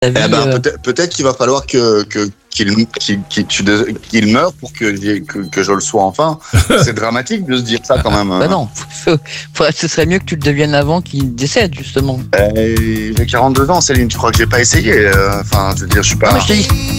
ta vie, Eh ben, peut-être qu'il va falloir qu'il meure pour que je le sois enfin. C'est dramatique de se dire ça quand même. Bah non, ce serait mieux que tu le deviennes avant qu'il décède, justement. J'ai 42 ans, Céline. Tu crois que j'ai pas essayé? Enfin, je veux dire, je suis pas. Non, mais je te dis,